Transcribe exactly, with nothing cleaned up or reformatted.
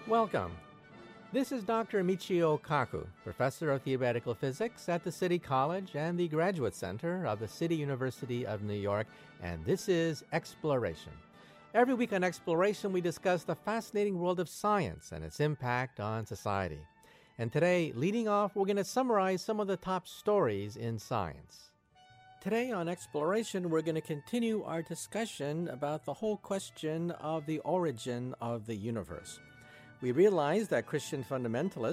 Welcome. This is Doctor Michio Kaku, Professor of Theoretical Physics at the City College and the Graduate Center of the City University of New York, and this is Exploration. Every week on Exploration, we discuss the fascinating world of science and its impact on society. And today, leading off, we're going to summarize some of the top stories in science. Today on Exploration, we're going to continue our discussion about the whole question of the origin of the universe. We realize that Christian fundamentalists